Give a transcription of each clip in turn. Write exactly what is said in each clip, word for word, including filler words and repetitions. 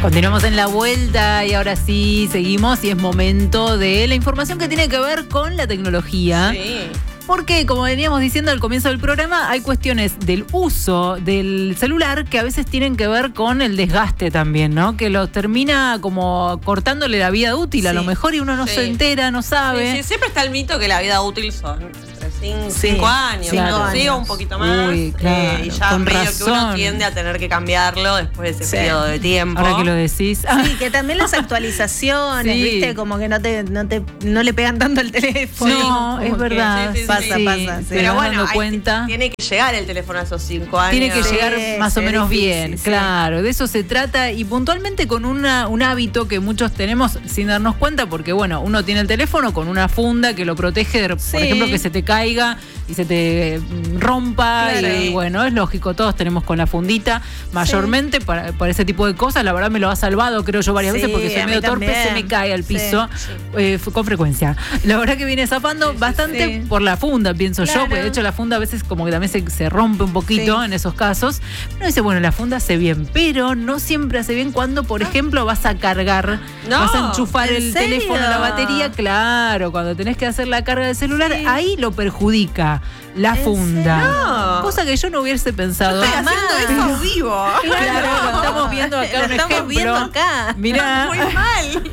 Continuamos en la vuelta y ahora sí seguimos y es momento de la información que tiene que ver con la tecnología. Sí. Porque, como veníamos diciendo al comienzo del programa, hay cuestiones del uso del celular que a veces tienen que ver con el desgaste también, ¿no? Que lo termina como cortándole la vida útil Sí. a lo mejor y uno no Sí. se entera, no sabe. Sí, sí, siempre está el mito que la vida útil son entre cinco, Sí, cinco años, claro. ¿no? Sí, o un poquito más. Uy, claro, eh, y ya con medio razón. que uno tiende a tener que cambiarlo después de ese Sí. periodo de tiempo. Ahora que lo decís. Sí, que también las actualizaciones, Sí. ¿viste? Como que no te, no te no le pegan tanto al teléfono. No, Como es que verdad. Sí, sí, sí, pasa, sí. pasa. Sí. Te Pero vas bueno, dando hay- cuenta. tiene que llegar el teléfono a esos cinco años. Tiene que Sí, llegar más o sí, menos difícil, bien, sí. claro, de eso se trata y puntualmente con una, un hábito que muchos tenemos sin darnos cuenta porque bueno, uno tiene el teléfono con una funda que lo protege, de, por Sí. ejemplo, que se te caiga y se te mm, rompa Claro. y bueno, es lógico, todos tenemos con la fundita mayormente para, para ese tipo de cosas, la verdad me lo ha salvado creo yo varias Sí, veces porque soy a mí medio torpe, también. se me cae al Sí, piso sí. eh, con frecuencia. La verdad que viene zafando Sí, sí, bastante sí. por la funda, pienso yo, Claro. porque de hecho la funda a veces como que también se, se rompe un poquito Sí. en esos casos. Uno dice, bueno, la funda hace bien, pero no siempre hace bien cuando, por ejemplo, vas a cargar, No, vas a enchufar ¿en el serio? teléfono a la batería, claro, cuando tenés que hacer la carga del celular, Sí. ahí lo perjudica la ¿En funda. serio? Cosa que yo no hubiese pensado. Estoy haciendo eso vivo. Claro, lo estamos viendo acá Lo un estamos ejemplo. viendo acá. Mirá, Muy mal.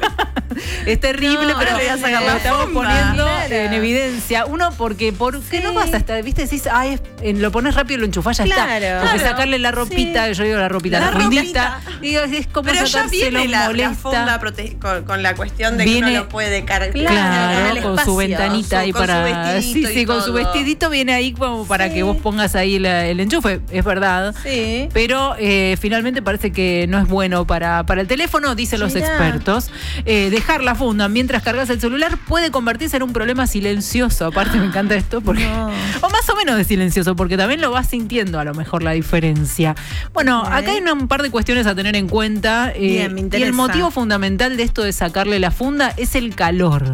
es terrible, No, pero ahora le voy a sacar lo la estamos funda. poniendo Claro. en evidencia. Uno, porque ¿por qué Sí. no vas a estar? ¿Viste? Decís, ay, es- eh, lo pones rápido y lo enchufás, ya Claro. está. Porque Claro. sacarle la ropita, Sí. yo digo la ropita, la, La fundita. ropita. Digo, es como Pero ya sacárselo, viene la, la molesta. funda prote- con, con la cuestión de Viene- que uno lo puede cargar. Claro, Claro, con el con su espacio. ventanita Con su- ahí con su para. vestidito Sí, y sí, con su todo. vestidito viene ahí como para Sí. que vos pongas ahí la- el enchufe, es verdad. Sí. Pero eh, finalmente parece que no es bueno para, para el teléfono, dicen los Mirá. expertos. Eh, dejar la funda mientras cargas el celular puede convertirse en un problema silencioso. Aparte me encanta esto porque... No. O más o menos de silencioso, porque también lo vas sintiendo a lo mejor la diferencia. Bueno, Ok. acá hay una- un par de cuestiones a tener en cuenta. eh, Bien, me y interesa. el motivo fundamental de esto de sacarle la funda es el calor.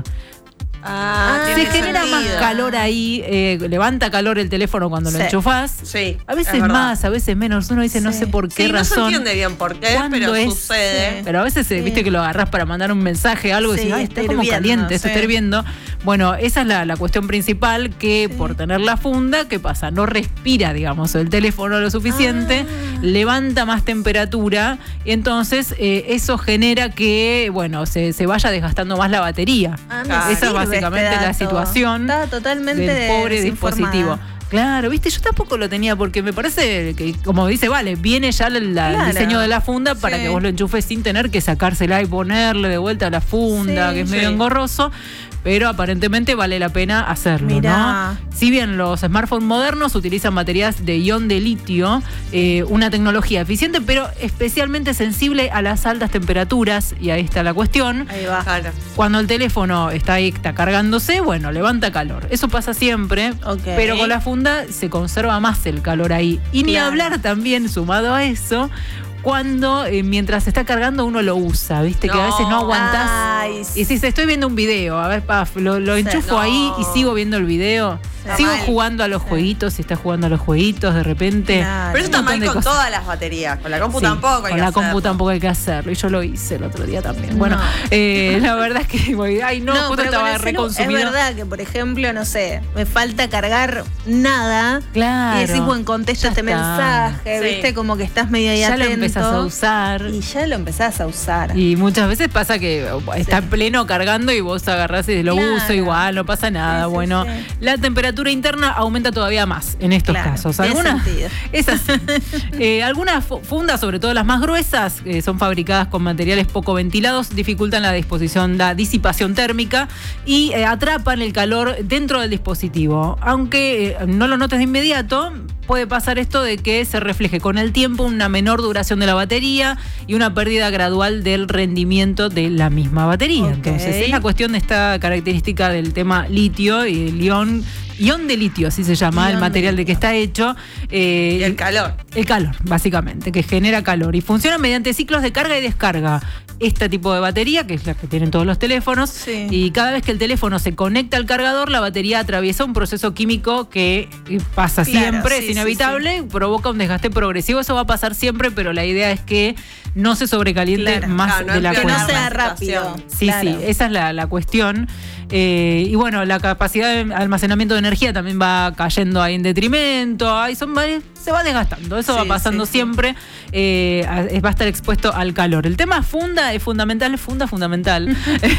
Ah, Ah, Se tiene genera más sentido. calor ahí, eh, levanta calor el teléfono cuando lo Sí. enchufás. Sí. A veces es verdad. más, a veces menos. Uno dice, no Sí. sé por qué Sí, razón. no se entiende bien por qué, ¿Cuándo pero es? sucede. Sí. Pero a veces, eh, Sí. viste que lo agarrás para mandar un mensaje, algo, y Sí, decís, ay, está está como hirviendo, caliente, esto sí. está hirviendo. Bueno, esa es la, la cuestión principal, que Sí. por tener la funda, ¿qué pasa? No respira, digamos, el teléfono lo suficiente, Ah. levanta más temperatura, y entonces eh, eso genera que, bueno, se, se vaya desgastando más la batería. Ah, me Esa es sirve básicamente este la dato. situación Estaba totalmente del pobre desinformada. dispositivo. Claro, viste, yo tampoco lo tenía porque me parece que, como dice, vale, viene ya la- la- Claro. el diseño de la funda para Sí. que vos lo enchufes sin tener que sacársela y ponerle de vuelta a la funda, Sí, que es medio sí. engorroso, pero aparentemente vale la pena hacerlo, Mirá. ¿no? Si bien los smartphones modernos utilizan baterías de ion de litio, eh, una tecnología eficiente, pero especialmente sensible a las altas temperaturas, y ahí está la cuestión. Ahí va. Claro. Cuando el teléfono está ahí, está cargándose, bueno, levanta calor. Eso pasa siempre, Ok. pero con la funda se conserva más el calor ahí. Y ni Claro. hablar también, sumado a eso, cuando eh, mientras se está cargando uno lo usa, ¿viste? Que a veces no No. aguantás. Ay, Y si estoy viendo un video, a ver, paf, lo, lo Sí. enchufo No. ahí y sigo viendo el video. Sí. Sigo Mal. jugando a los Sí. jueguitos, si estás jugando a los jueguitos de repente. Claro. Pero eso está Un montón mal de con cosas. todas las baterías. Con la compu Sí, tampoco hay con que la hacerlo. compu tampoco hay que hacerlo. Y yo lo hice el otro día también. Bueno, No. eh, la verdad es que, voy, ay no, justo pero con estaba el celu reconsumido. Es verdad que, por ejemplo, no sé, me falta cargar nada. Claro. Y decís, bueno, contesto Ya este está. mensaje, Sí. viste, como que estás medio ahí Ya lo atento. empezás a usar. Y ya lo empezás a usar. Y muchas veces pasa que está en pleno cargando y vos agarrás y lo Claro. uso igual, no pasa nada. Sí, sí, bueno, sí. la temperatura interna aumenta todavía más en estos Claro, casos. tiene Algunas, sentido. es así. Eh, algunas fu- fundas, sobre todo las más gruesas, que son fabricadas con materiales poco ventilados, dificultan la disposición, la disipación térmica y eh, atrapan el calor dentro del dispositivo. Aunque eh, no lo notes de inmediato, puede pasar esto de que se refleje con el tiempo una menor duración de la batería y una pérdida gradual del rendimiento de la misma batería. Ok. Entonces, es la cuestión de esta característica del tema litio y el ion, ion de litio, así se llama, Ion el de material de que está hecho. eh, Y el calor. el calor, básicamente, que genera calor y funciona mediante ciclos de carga y descarga. este tipo de batería, que es la que tienen todos los teléfonos, Sí. y cada vez que el teléfono se conecta al cargador, la batería atraviesa un proceso químico que pasa Claro, siempre, sí, es sí, inevitable, provoca un desgaste progresivo, eso va a pasar siempre, pero la idea es que no se sobrecaliente Claro. más Claro, no de la Que empeorar no cuenta. sea la rápido. situación. Sí, Claro. sí, esa es la, la cuestión. Eh, y bueno, la capacidad de almacenamiento de energía también va cayendo ahí en detrimento, ahí son, va- se va desgastando, eso Sí, va pasando sí, sí. siempre, eh, a- va a estar expuesto al calor. El tema funda es fundamental, es funda fundamental.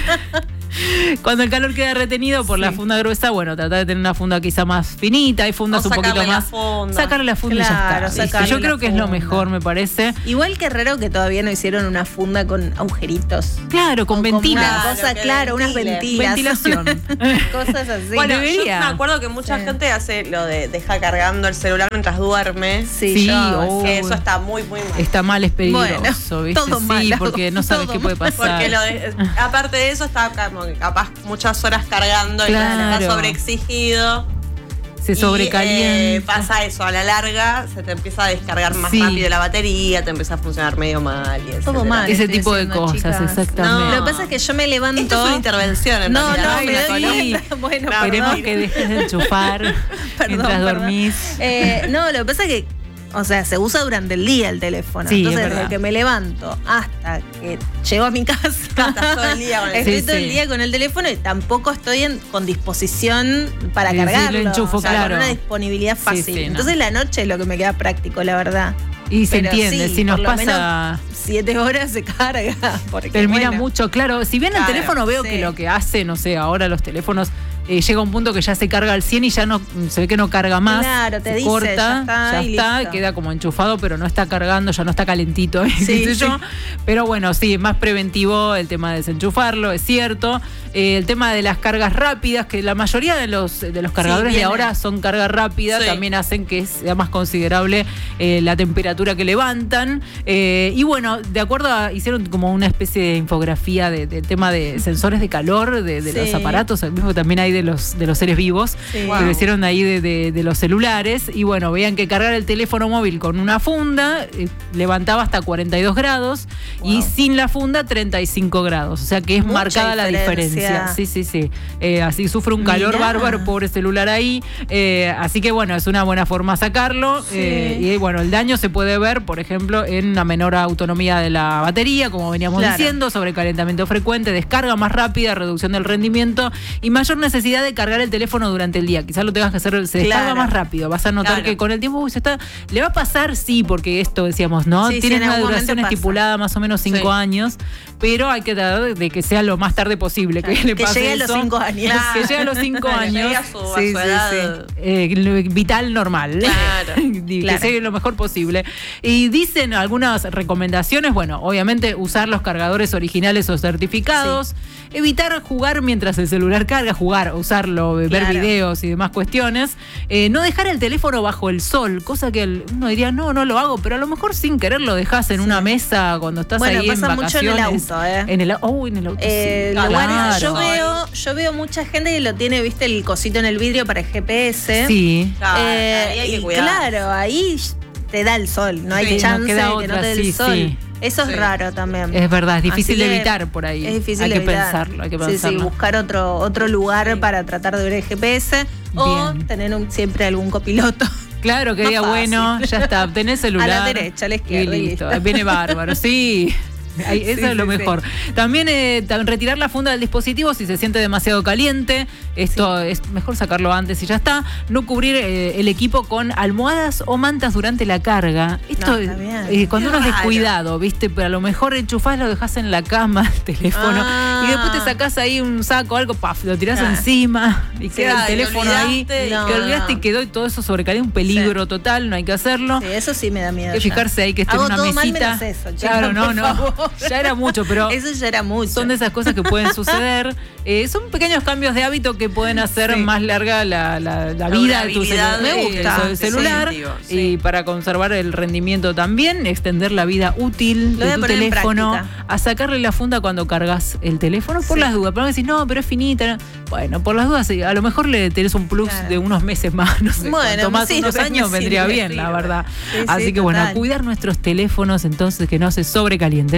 Cuando el calor queda retenido por la Sí. funda gruesa, bueno, tratar de tener una funda quizá más finita, hay fundas O un poquito sacarle la más. funda. Sacarle la funda Claro, y ya está. sacarle Yo la creo que es lo funda. mejor, me parece. Igual que raro que todavía no hicieron una funda con agujeritos. Claro, con O como ventilas. Una Claro, cosa, que claro, unas ventile. ventilas. Ventilación. Cosas así. Bueno, Debería. yo me acuerdo que mucha Sí. gente hace lo de dejar cargando el celular mientras duerme. sí, Sí, yo, oh. Que eso está muy, muy mal. Está mal, es peligroso, Bueno, ¿viste? todo sí, mal, porque no sabes todo qué puede mal. pasar. Porque lo de- aparte de eso, está como que capaz muchas horas cargando y Claro. está sobreexigido. Se Y, sobrecalienta. eh, pasa eso, a la larga se te empieza a descargar más Sí. rápido la batería, te empieza a funcionar medio mal. Y Todo etcétera. mal. Ese estoy tipo de diciendo, cosas, chicas. exactamente. Lo que pasa es que yo me levanto. Esto es una intervención, en No, realidad, no, me una doy columna. cuenta. Bueno, No, Queremos perdón. que dejes de enchufar mientras perdón. dormís. Eh, no, lo que pasa es que, o sea, se usa durante el día el teléfono. Sí, es Entonces, verdad. desde que me levanto hasta que llego a mi casa, Estás todo el día con el estoy Sí, todo sí. el día con el teléfono y tampoco estoy en, con disposición para Sí, sí, lo cargarlo. enchufo, o sea, claro. con una disponibilidad Sí, fácil. sí, no. Entonces, la noche es lo que me queda práctico, la verdad. Y se Pero entiende, sí, si nos por lo pasa. Siete horas se carga. Porque, Termina bueno, mucho, claro. Si bien el Claro, teléfono veo sí. que lo que hace, no sé, ahora los teléfonos eh, llega a un punto que ya se carga al cien y ya no se ve que no carga más. Claro, te se dice, corta, ya está, ya y está, listo. queda como enchufado, pero no está cargando, ya no está calentito, ¿eh? Sí, qué sé sí. yo. Pero bueno, sí, es más preventivo el tema de desenchufarlo, es cierto. Eh, el tema de las cargas rápidas, que la mayoría de los, de los cargadores de viene. ahora son carga rápida, Sí. también hacen que sea más considerable eh, la temperatura que levantan. Eh, y bueno, de acuerdo a, hicieron como una especie de infografía de- del tema de sensores de calor de, de Sí. los aparatos, el mismo también hay de los, de los seres vivos, Sí. que Wow. lo hicieron ahí de, de- de los celulares. Y bueno, veían que cargar el teléfono móvil con una funda eh, levantaba hasta cuarenta y dos grados y Wow. sin la funda treinta y cinco grados. O sea que es Mucha marcada la diferencia. diferencia. Sí, sí, sí. Eh, así sufre un calor Mirá. bárbaro, pobre celular ahí. Eh, así que bueno, es una buena forma sacarlo. Sí. Eh, y bueno, el daño se puede ver, por ejemplo, en una menor autonomía de la batería, como veníamos Claro. diciendo, sobrecalentamiento frecuente, descarga más rápida, reducción del rendimiento y mayor necesidad de cargar el teléfono durante el día. Quizás lo tengas que hacer, se descarga Claro. más rápido. Vas a notar Claro. que con el tiempo uy, se está. ¿Le va a pasar? Sí, porque esto decíamos, ¿no? Sí, sí, Tienes en una algún duración momento pasa. estipulada más o menos cinco Sí. años, pero hay que tratar de que sea lo más tarde posible. Que, le Que pase llegue a los eso. cinco años. Que llegue a los cinco Que años. llegue a su- a Sí, su sí, edad. Eh, lo vital normal. Claro. Y Claro. que sea lo mejor posible. Y dicen algunas recomendaciones, bueno, obviamente usar los cargadores originales o certificados, evitar jugar mientras el celular carga, jugar, usarlo, ver Claro. videos y demás cuestiones, eh, no dejar el teléfono bajo el sol, cosa que el- uno diría, no, no lo hago, pero a lo mejor sin querer lo dejas en Sí. una mesa cuando estás Bueno, ahí en pasa mucho en el vacaciones. auto, ¿eh? En el, oh, en el auto, Eh, sí, lugares- claro. yo veo, yo veo mucha gente que lo tiene, viste, el cosito en el vidrio para el G P S. Sí. Claro, Eh, ahí hay que y cuidar. claro, ahí te da el sol, no hay Sí, no chance queda de que otra, no te dé sí, el sol. sí. Eso Sí. es raro también. Es verdad, es difícil Así de que evitar por ahí. Es difícil hay de que evitar. pensarlo, hay que Sí, pensarlo. sí, buscar otro, otro lugar Sí. para tratar de ver el G P S o Bien. tener un- siempre algún copiloto. Claro, que Más diga, fácil. bueno, ya está, tenés celular. A la derecha, a la izquierda, Y y listo. listo. Viene bárbaro, sí. Ahí, eso Sí, es lo sí, mejor. También eh, tam- retirar la funda del dispositivo si se siente demasiado caliente. Esto es mejor sacarlo antes y ya está. No cubrir eh, el equipo con almohadas o mantas durante la carga. Esto No, está bien. eh, cuando Qué uno es raro. descuidado, ¿viste? Pero a lo mejor enchufás, lo dejás en la cama, el teléfono. Ah. Y después te sacás ahí un saco, algo, paf, lo tirás Claro. encima y queda Claro, el te teléfono ahí. olvidaste y- No, que olvidaste no. y quedó y todo eso sobrecalienta, un peligro total, no hay que hacerlo. Sí, eso sí me da miedo. Hay que ya. fijarse ahí que esté en Hago una todo mal mesita. menos eso, chica, claro, no, por no. favor. Ya era mucho, pero Eso ya era mucho. son de esas cosas que pueden suceder. Eh, son pequeños cambios de hábito que pueden hacer Sí. más larga la, la- la La vida de tu durabilidad celu- Me eh, gusta. del celular. Sí, Y para conservar el rendimiento también, extender la vida útil Lo voy de a tu poner en teléfono, práctica. a sacarle la funda cuando cargas el teléfono, por Sí. las dudas. Pero no decís, no, pero es finita. no. Bueno, por las dudas, sí, a lo mejor le tenés un plus Claro. de unos meses más, no sé. Bueno, cuanto más sí, unos me años vendría sirve, bien, la sirve. verdad. Sí, Así sí, que bueno, total. cuidar nuestros teléfonos entonces que no se sobrecaliente. Ya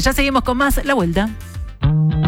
Ya seguimos con más La Vuelta.